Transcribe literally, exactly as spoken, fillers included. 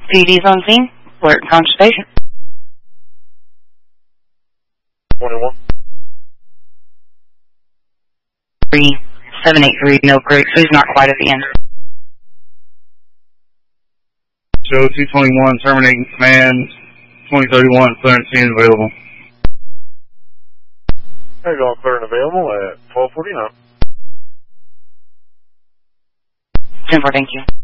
P D's on scene. Alert and conversation. twenty-one. three seven eight three Mill Creek. So he's not quite at the end. Show two twenty-one, terminating command, twenty thirty-one, clearance ten available. Hey, all clear and available at twelve forty-nine. ten four, thank you.